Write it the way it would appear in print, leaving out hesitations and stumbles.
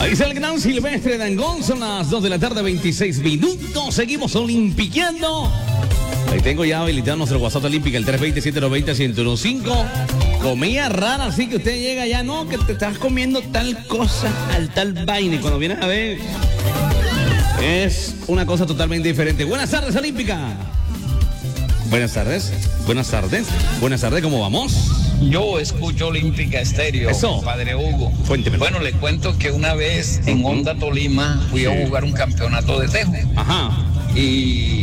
Ahí está el gran Silvestre Dangond, son las 2 de la tarde, 26 minutos. Seguimos olimpiqueando. Ahí tengo ya habilitado nuestro WhatsApp olímpica, el 320-790-1015. Comida rara, así que usted llega ya, no, que te estás comiendo tal cosa, al tal vaina. Y cuando vienes a ver, es una cosa totalmente diferente. Buenas tardes, Olímpica. Buenas tardes, buenas tardes, buenas tardes, ¿cómo vamos? Yo escucho Olímpica Estéreo, Eso. Padre Hugo. Cuénteme. Bueno, le cuento que una vez en Honda Tolima fui a jugar un campeonato de tejo. Ajá. Y